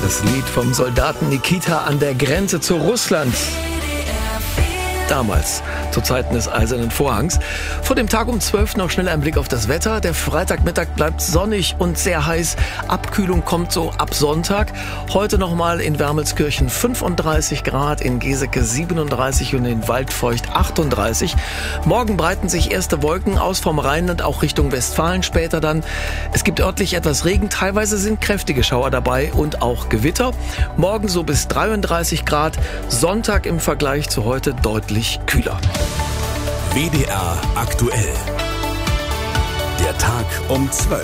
Das Lied vom Soldaten Nikita an der Grenze zu Russland. Damals, zu Zeiten des Eisernen Vorhangs. Vor dem Tag um 12 noch schnell ein Blick auf das Wetter. Der Freitagmittag bleibt sonnig und sehr heiß. Abkühlung kommt so ab Sonntag. Heute nochmal in Wermelskirchen 35 Grad, in Geseke 37 und in Waldfeucht 38. Morgen breiten sich erste Wolken aus vom Rheinland auch Richtung Westfalen. Später dann, es gibt örtlich etwas Regen. Teilweise sind kräftige Schauer dabei und auch Gewitter. Morgen so bis 33 Grad. Sonntag im Vergleich zu heute deutlich kühler. WDR aktuell. Der Tag um 12.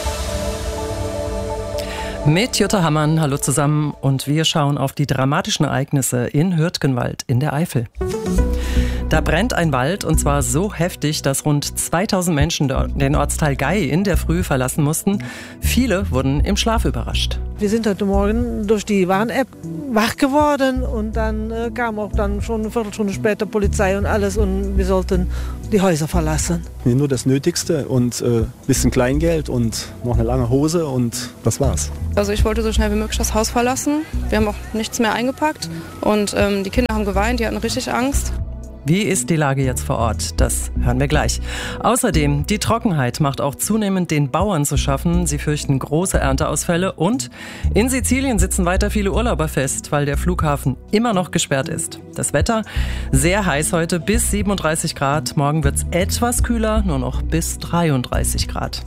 Mit Jutta Hammann, hallo zusammen, und wir schauen auf die dramatischen Ereignisse in Hürtgenwald in der Eifel. Da brennt ein Wald, und zwar so heftig, dass rund 2000 Menschen den Ortsteil Gey in der Früh verlassen mussten. Viele wurden im Schlaf überrascht. Wir sind heute Morgen durch die Warn-App wach geworden und dann kam auch dann schon eine Viertelstunde später Polizei und alles und wir sollten die Häuser verlassen. Nur das Nötigste und bisschen Kleingeld und noch eine lange Hose und das war's. Also ich wollte so schnell wie möglich das Haus verlassen. Wir haben auch nichts mehr eingepackt und die Kinder haben geweint, die hatten richtig Angst. Wie ist die Lage jetzt vor Ort? Das hören wir gleich. Außerdem, die Trockenheit macht auch zunehmend den Bauern zu schaffen. Sie fürchten große Ernteausfälle und in Sizilien sitzen weiter viele Urlauber fest, weil der Flughafen immer noch gesperrt ist. Das Wetter sehr heiß heute, bis 37 Grad. Morgen wird's etwas kühler, nur noch bis 33 Grad.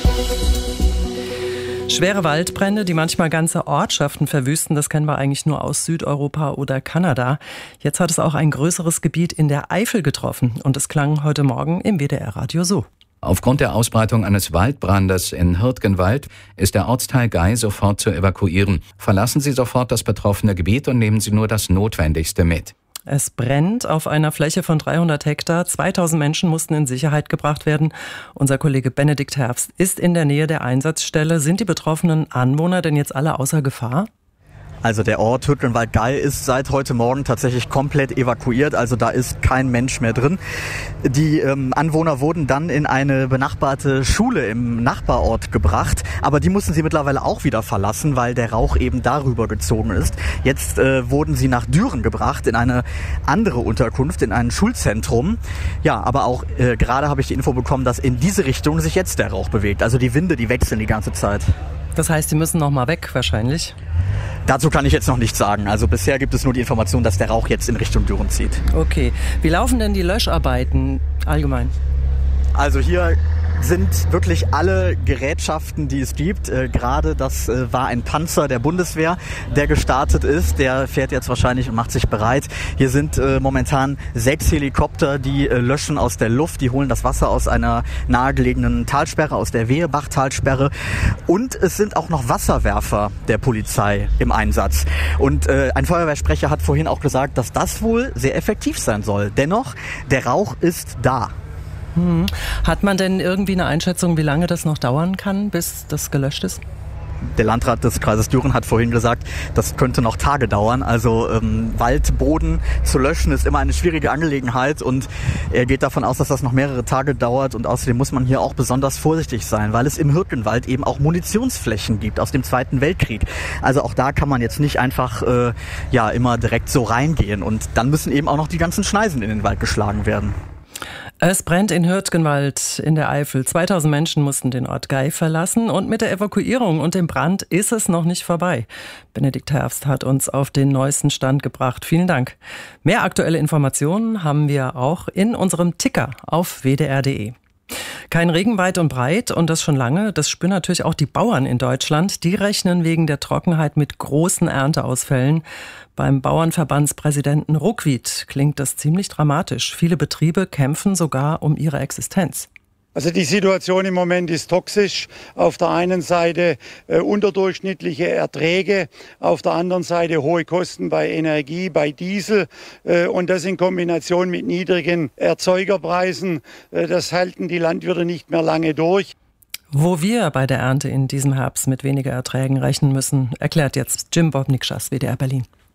Schwere Waldbrände, die manchmal ganze Ortschaften verwüsten, das kennen wir eigentlich nur aus Südeuropa oder Kanada. Jetzt hat es auch ein größeres Gebiet in der Eifel getroffen und es klang heute Morgen im WDR-Radio so. Aufgrund der Ausbreitung eines Waldbrandes in Hürtgenwald ist der Ortsteil Gey sofort zu evakuieren. Verlassen Sie sofort das betroffene Gebiet und nehmen Sie nur das Notwendigste mit. Es brennt auf einer Fläche von 300 Hektar. 2000 Menschen mussten in Sicherheit gebracht werden. Unser Kollege Benedikt Herbst ist in der Nähe der Einsatzstelle. Sind die betroffenen Anwohner denn jetzt alle außer Gefahr? Also der Ort Hürtgenwald-Gey ist seit heute Morgen tatsächlich komplett evakuiert, also da ist kein Mensch mehr drin. Die Anwohner wurden dann in eine benachbarte Schule im Nachbarort gebracht, aber die mussten sie mittlerweile auch wieder verlassen, weil der Rauch eben darüber gezogen ist. Jetzt wurden sie nach Düren gebracht, in eine andere Unterkunft, in ein Schulzentrum. Ja, aber auch gerade habe ich die Info bekommen, dass in diese Richtung sich jetzt der Rauch bewegt. Also die Winde, die wechseln die ganze Zeit. Das heißt, sie müssen noch mal weg wahrscheinlich? Dazu kann ich jetzt noch nichts sagen. Also bisher gibt es nur die Information, dass der Rauch jetzt in Richtung Düren zieht. Okay. Wie laufen denn die Löscharbeiten allgemein? Also hier sind wirklich alle Gerätschaften, die es gibt. Gerade das war ein Panzer der Bundeswehr, der gestartet ist. Der fährt jetzt wahrscheinlich und macht sich bereit. Hier sind momentan 6 Helikopter, die löschen aus der Luft. Die holen das Wasser aus einer nahegelegenen Talsperre, aus der Wehebach-Talsperre. Und es sind auch noch Wasserwerfer der Polizei im Einsatz. Und ein Feuerwehrsprecher hat vorhin auch gesagt, dass das wohl sehr effektiv sein soll. Dennoch, der Rauch ist da. Hat man denn irgendwie eine Einschätzung, wie lange das noch dauern kann, bis das gelöscht ist? Der Landrat des Kreises Düren hat vorhin gesagt, das könnte noch Tage dauern. Also Waldboden zu löschen ist immer eine schwierige Angelegenheit und er geht davon aus, dass das noch mehrere Tage dauert. Und außerdem muss man hier auch besonders vorsichtig sein, weil es im Hürtgenwald eben auch Munitionsflächen gibt aus dem Zweiten Weltkrieg. Also auch da kann man jetzt nicht einfach immer direkt so reingehen. Und dann müssen eben auch noch die ganzen Schneisen in den Wald geschlagen werden. Es brennt in Hürtgenwald in der Eifel. 2000 Menschen mussten den Ort Gey verlassen und mit der Evakuierung und dem Brand ist es noch nicht vorbei. Benedikt Herbst hat uns auf den neuesten Stand gebracht. Vielen Dank. Mehr aktuelle Informationen haben wir auch in unserem Ticker auf wdr.de. Kein Regen weit und breit und das schon lange. Das spüren natürlich auch die Bauern in Deutschland. Die rechnen wegen der Trockenheit mit großen Ernteausfällen. Beim Bauernverbandspräsidenten Ruckwied klingt das ziemlich dramatisch. Viele Betriebe kämpfen sogar um ihre Existenz. Also die Situation im Moment ist toxisch. Auf der einen Seite unterdurchschnittliche Erträge, auf der anderen Seite hohe Kosten bei Energie, bei Diesel und das in Kombination mit niedrigen Erzeugerpreisen. Das halten die Landwirte nicht mehr lange durch. Wo wir bei der Ernte in diesem Herbst mit weniger Erträgen rechnen müssen, erklärt jetzt Jim Bobnikschas, WDR Berlin.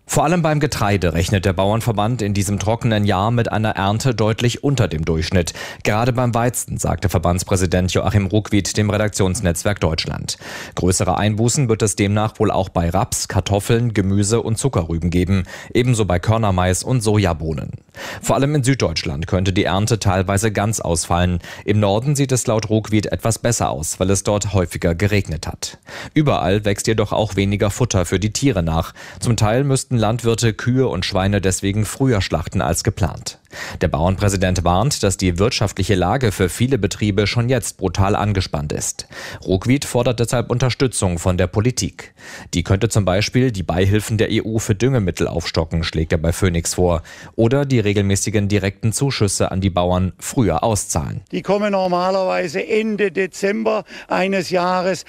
Vor allem beim Getreide rechnet der Bauernverband in diesem trockenen Jahr mit einer Ernte deutlich unter dem Durchschnitt. Gerade beim Weizen, sagte Verbandspräsident Joachim Ruckwied dem Redaktionsnetzwerk Deutschland. Größere Einbußen wird es demnach wohl auch bei Raps, Kartoffeln, Gemüse und Zuckerrüben geben, ebenso bei Körnermais und Sojabohnen. Vor allem in Süddeutschland könnte die Ernte teilweise ganz ausfallen. Im Norden sieht es laut Ruckwied etwas besser aus, weil es dort häufiger geregnet hat. Überall wächst jedoch auch weniger Futter für die Tiere nach. Zum Teil müssten Landwirte Kühe und Schweine deswegen früher schlachten als geplant. Der Bauernpräsident warnt, dass die wirtschaftliche Lage für viele Betriebe schon jetzt brutal angespannt ist. Ruckwied fordert deshalb Unterstützung von der Politik. Die könnte zum Beispiel die Beihilfen der EU für Düngemittel aufstocken, schlägt er bei Phoenix vor. Oder die regelmäßigen direkten Zuschüsse an die Bauern früher auszahlen. Die kommen normalerweise Ende Dezember eines Jahres,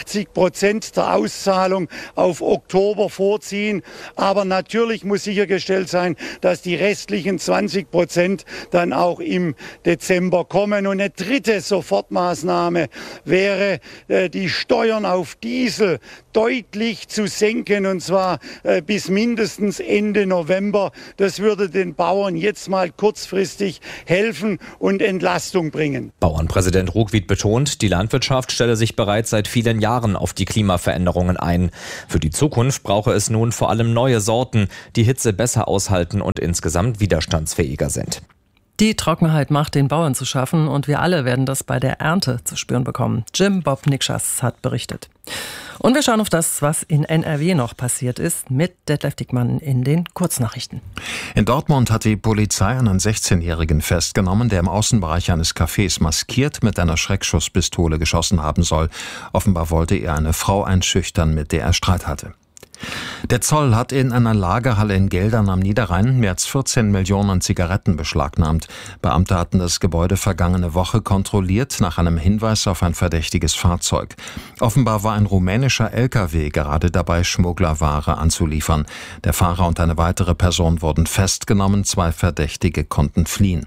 80% der Auszahlung auf Oktober vorziehen. Aber natürlich muss sichergestellt sein, dass die restlichen 20% dann auch im Dezember kommen. Und eine dritte Sofortmaßnahme wäre, die Steuern auf Diesel deutlich zu senken, und zwar bis mindestens Ende November. Das würde den Bauern jetzt mal kurzfristig helfen und Entlastung bringen. Bauernpräsident Ruckwied betont, die Landwirtschaft stelle sich bereits seit vielen Jahren auf die Klimaveränderungen ein. Für die Zukunft brauche es nun vor allem neue Sorten, die Hitze besser aushalten und insgesamt widerstandsfähiger sind. Die Trockenheit macht den Bauern zu schaffen und wir alle werden das bei der Ernte zu spüren bekommen. Jim Bob Nikschas hat berichtet. Und wir schauen auf das, was in NRW noch passiert ist, mit Detlef Dickmann in den Kurznachrichten. In Dortmund hat die Polizei einen 16-Jährigen festgenommen, der im Außenbereich eines Cafés maskiert mit einer Schreckschusspistole geschossen haben soll. Offenbar wollte er eine Frau einschüchtern, mit der er Streit hatte. Der Zoll hat in einer Lagerhalle in Geldern am Niederrhein mehr als 14 Millionen Zigaretten beschlagnahmt. Beamte hatten das Gebäude vergangene Woche kontrolliert nach einem Hinweis auf ein verdächtiges Fahrzeug. Offenbar war ein rumänischer LKW gerade dabei, Schmugglerware anzuliefern. Der Fahrer und eine weitere Person wurden festgenommen, 2 Verdächtige konnten fliehen.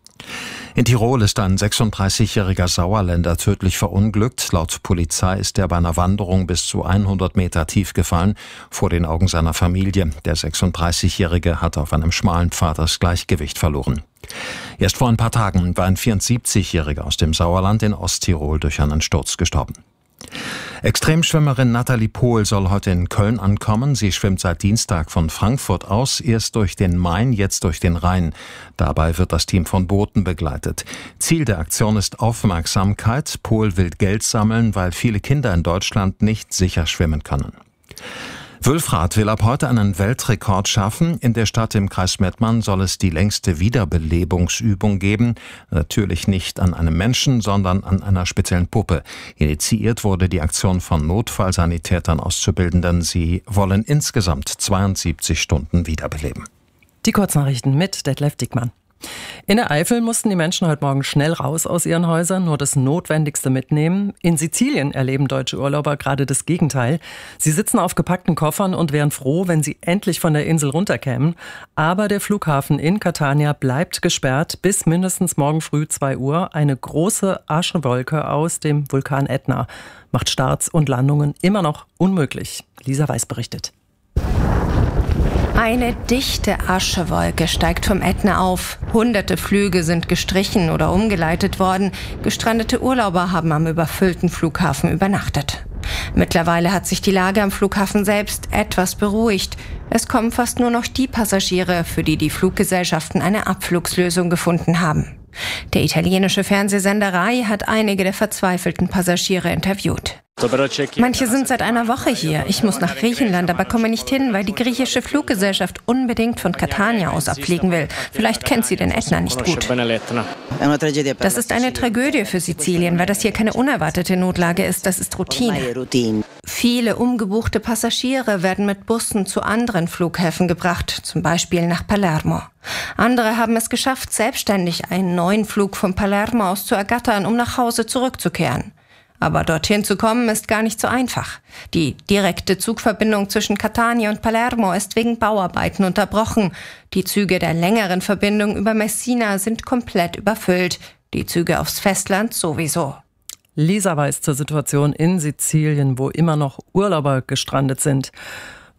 In Tirol ist ein 36-jähriger Sauerländer tödlich verunglückt. Laut Polizei ist er bei einer Wanderung bis zu 100 Meter tief gefallen, vor den Augen seiner Familie. Der 36-Jährige hat auf einem schmalen Pfad das Gleichgewicht verloren. Erst vor ein paar Tagen war ein 74-Jähriger aus dem Sauerland in Osttirol durch einen Sturz gestorben. Extremschwimmerin Nathalie Pohl soll heute in Köln ankommen. Sie schwimmt seit Dienstag von Frankfurt aus, erst durch den Main, jetzt durch den Rhein. Dabei wird das Team von Booten begleitet. Ziel der Aktion ist Aufmerksamkeit. Pohl will Geld sammeln, weil viele Kinder in Deutschland nicht sicher schwimmen können. Wülfrath will ab heute einen Weltrekord schaffen. In der Stadt im Kreis Mettmann soll es die längste Wiederbelebungsübung geben. Natürlich nicht an einem Menschen, sondern an einer speziellen Puppe. Initiiert wurde die Aktion von Notfallsanitätern Auszubildenden. Sie wollen insgesamt 72 Stunden wiederbeleben. Die Kurznachrichten mit Detlef Dickmann. In der Eifel mussten die Menschen heute Morgen schnell raus aus ihren Häusern, nur das Notwendigste mitnehmen. In Sizilien erleben deutsche Urlauber gerade das Gegenteil. Sie sitzen auf gepackten Koffern und wären froh, wenn sie endlich von der Insel runterkämen. Aber der Flughafen in Catania bleibt gesperrt bis mindestens morgen früh 2 Uhr. Eine große Aschewolke aus dem Vulkan Ätna macht Starts und Landungen immer noch unmöglich. Lisa Weiß berichtet. Eine dichte Aschewolke steigt vom Ätna auf. Hunderte Flüge sind gestrichen oder umgeleitet worden. Gestrandete Urlauber haben am überfüllten Flughafen übernachtet. Mittlerweile hat sich die Lage am Flughafen selbst etwas beruhigt. Es kommen fast nur noch die Passagiere, für die die Fluggesellschaften eine Abflugslösung gefunden haben. Der italienische Fernsehsender Rai hat einige der verzweifelten Passagiere interviewt. Manche sind seit einer Woche hier. Ich muss nach Griechenland, aber komme nicht hin, weil die griechische Fluggesellschaft unbedingt von Catania aus abfliegen will. Vielleicht kennt sie den Ätna nicht gut. Das ist eine Tragödie für Sizilien, weil das hier keine unerwartete Notlage ist. Das ist Routine. Viele umgebuchte Passagiere werden mit Bussen zu anderen Flughäfen gebracht, zum Beispiel nach Palermo. Andere haben es geschafft, selbstständig einen neuen Flug von Palermo aus zu ergattern, um nach Hause zurückzukehren. Aber dorthin zu kommen ist gar nicht so einfach. Die direkte Zugverbindung zwischen Catania und Palermo ist wegen Bauarbeiten unterbrochen. Die Züge der längeren Verbindung über Messina sind komplett überfüllt. Die Züge aufs Festland sowieso. Lisa weiß zur Situation in Sizilien, wo immer noch Urlauber gestrandet sind.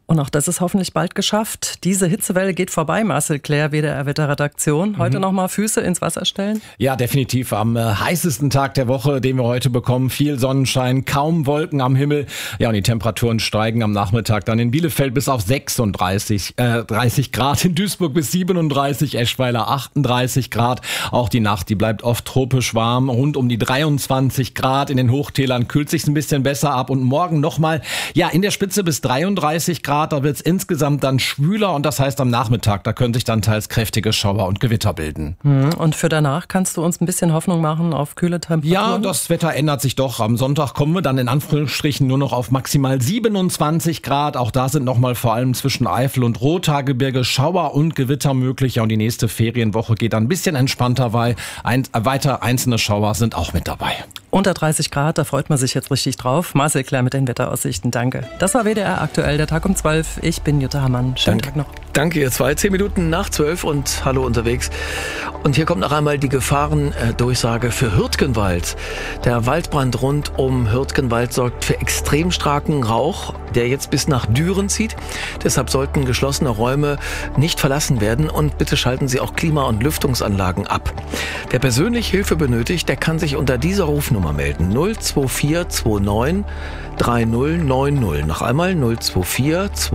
Und auch das ist hoffentlich bald geschafft. Diese Hitzewelle geht vorbei, Marcel Claire, WDR-Wetterredaktion. Heute nochmal Füße ins Wasser stellen? Ja, definitiv. Am heißesten Tag der Woche, den wir heute bekommen. Viel Sonnenschein, kaum Wolken am Himmel. Ja, und die Temperaturen steigen am Nachmittag dann in Bielefeld bis auf 30 Grad, in Duisburg bis 37, Eschweiler 38 Grad. Auch die Nacht, die bleibt oft tropisch warm, rund um die 23 Grad. In den Hochtälern kühlt sich's ein bisschen besser ab. Und morgen nochmal, ja, in der Spitze bis 33 Grad. Da wird es insgesamt dann schwüler und das heißt am Nachmittag, da können sich dann teils kräftige Schauer und Gewitter bilden. Und für danach kannst du uns ein bisschen Hoffnung machen auf kühle Temperaturen? Ja, das Wetter ändert sich doch. Am Sonntag kommen wir dann in Anführungsstrichen nur noch auf maximal 27 Grad. Auch da sind nochmal vor allem zwischen Eifel und Rothaargebirge Schauer und Gewitter möglich. Ja, und die nächste Ferienwoche geht dann ein bisschen entspannter, weil weiter einzelne Schauer sind auch mit dabei. Unter 30 Grad, da freut man sich jetzt richtig drauf. Marcel Claire mit den Wetteraussichten, danke. Das war WDR aktuell, der Tag um 12. Ich bin Jutta Hammann. Schönen Tag noch. Danke, ihr zwei. 10 Minuten nach 12 und hallo unterwegs. Und hier kommt noch einmal die Gefahrendurchsage für Hürtgenwald. Der Waldbrand rund um Hürtgenwald sorgt für extrem starken Rauch, der jetzt bis nach Düren zieht. Deshalb sollten geschlossene Räume nicht verlassen werden und bitte schalten Sie auch Klima- und Lüftungsanlagen ab. Wer persönlich Hilfe benötigt, der kann sich unter dieser Rufnummer melden. 02429 3090. Noch einmal 02429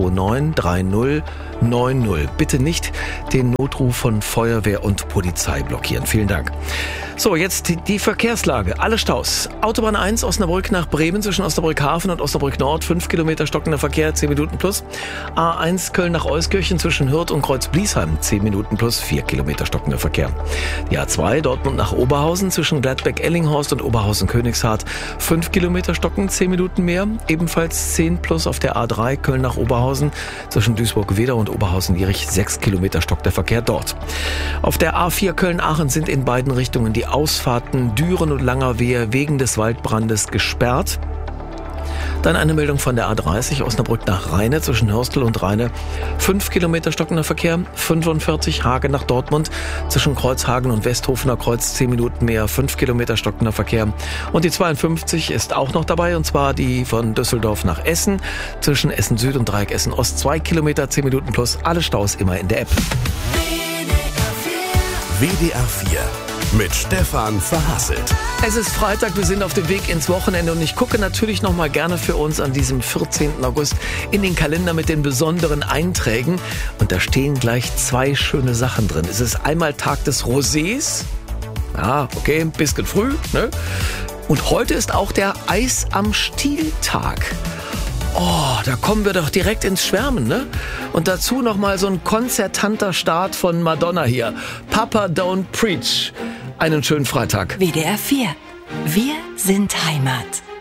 3090. Bitte nicht den Notruf von Feuerwehr und Polizei blockieren. Vielen Dank. So, jetzt die Verkehrslage. Alle Staus. Autobahn 1 Osnabrück nach Bremen zwischen Osnabrück-Hafen und Osnabrück-Nord. 5 Kilometer stockender Verkehr, 10 Minuten plus. A1 Köln nach Euskirchen zwischen Hürth und Kreuz-Bliesheim. 10 Minuten plus, 4 Kilometer stockender Verkehr. Die A2 Dortmund nach Oberhausen zwischen Gladbeck-Ellinghorst und Oberhausen-Königshardt. 5 Kilometer stocken, 10 Minuten mehr. Ebenfalls 10 plus auf der A3 Köln nach Oberhausen zwischen Duisburg-Wedau und Oberhausen-Lierich. 6 Kilometer stockt der Verkehr dort. Auf der A4 Köln-Aachen sind in beiden Richtungen die Ausfahrten Düren und Langerwehe wegen des Waldbrandes gesperrt. Dann eine Meldung von der A30 Osnabrück nach Rheine zwischen Hörstel und Rheine. 5 Kilometer stockender Verkehr, 45 Hagen nach Dortmund zwischen Kreuzhagen und Westhofener Kreuz 10 Minuten mehr, 5 Kilometer stockender Verkehr. Und die 52 ist auch noch dabei und zwar die von Düsseldorf nach Essen zwischen Essen Süd und Dreieck Essen Ost 2 Kilometer, 10 Minuten plus, alle Staus immer in der App. WDR 4 mit Stefan Verhasselt. Es ist Freitag, wir sind auf dem Weg ins Wochenende und ich gucke natürlich noch mal gerne für uns an diesem 14. August in den Kalender mit den besonderen Einträgen und da stehen gleich 2 schöne Sachen drin. Es ist einmal Tag des Rosés, ja, okay, ein bisschen früh, ne? Und heute ist auch der Eis am Stiel-Tag. Oh, da kommen wir doch direkt ins Schwärmen, ne? Und dazu noch mal so ein konzertanter Start von Madonna hier. Papa Don't Preach. Einen schönen Freitag. WDR 4. Wir sind Heimat.